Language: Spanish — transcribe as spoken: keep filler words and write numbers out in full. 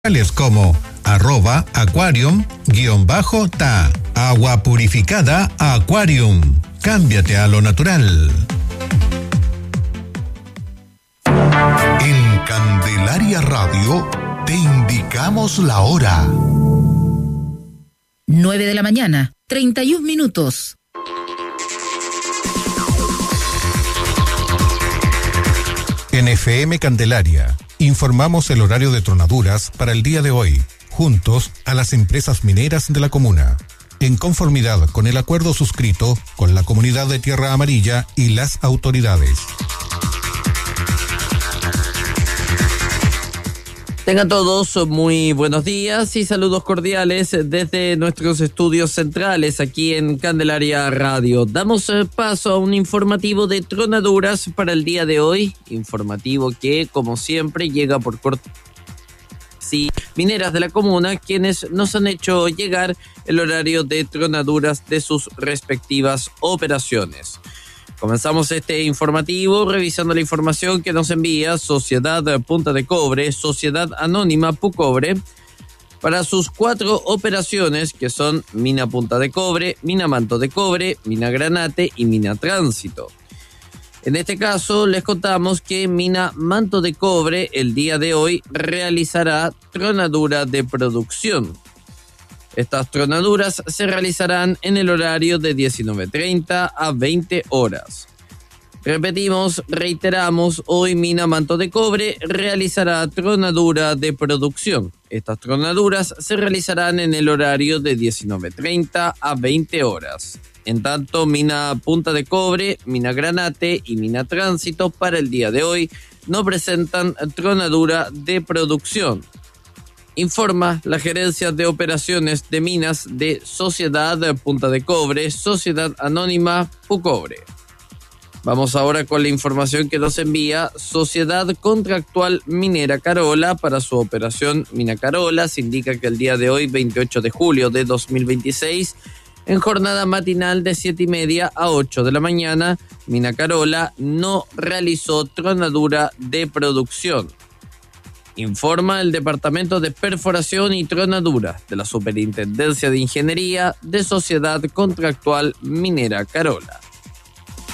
como arroba aquarium guión bajo ta. Agua purificada Aquarium. Cámbiate a lo natural. En Candelaria Radio te indicamos la hora. nueve de la mañana, treinta y un minutos. En F M Candelaria informamos el horario de tronaduras para el día de hoy, juntos a las empresas mineras de la comuna, en conformidad con el acuerdo suscrito con la comunidad de Tierra Amarilla y las autoridades. Tengan todos muy buenos días y saludos cordiales desde nuestros estudios centrales aquí en Candelaria Radio. Damos paso a un informativo de tronaduras para el día de hoy, informativo que, como siempre, llega por cortesía mineras de la comuna, quienes nos han hecho llegar el horario de tronaduras de sus respectivas operaciones. Comenzamos este informativo revisando la información que nos envía Sociedad Punta de Cobre, Sociedad Anónima Pucobre, para sus cuatro operaciones que son Mina Punta de Cobre, Mina Manto de Cobre, Mina Granate y Mina Tránsito. En este caso les contamos que Mina Manto de Cobre el día de hoy realizará tronadura de producción. Estas tronaduras se realizarán en el horario de diecinueve treinta a veinte horas. Repetimos, reiteramos, hoy Mina Manto de Cobre realizará tronadura de producción. Estas tronaduras se realizarán en el horario de diecinueve treinta a veinte horas. En tanto, Mina Punta de Cobre, Mina Granate y Mina Tránsito para el día de hoy no presentan tronadura de producción. Informa la Gerencia de Operaciones de Minas de Sociedad Punta de Cobre, Sociedad Anónima Pucobre. Vamos ahora con la información que nos envía Sociedad Contractual Minera Carola para su operación Mina Carola. Se indica que el día de hoy, veintiocho de julio de dos mil veintiséis, en jornada matinal de siete y media a ocho de la mañana, Mina Carola no realizó tronadura de producción. Informa el Departamento de Perforación y Tronadura de la Superintendencia de Ingeniería de Sociedad Contractual Minera Carola.